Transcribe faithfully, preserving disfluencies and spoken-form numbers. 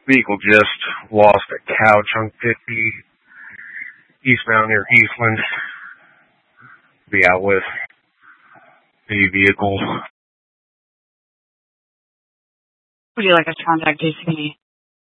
Vehicle just lost a couch on fifty, eastbound near Eastland. Be out with the vehicle. Would you like us to contact J C P D?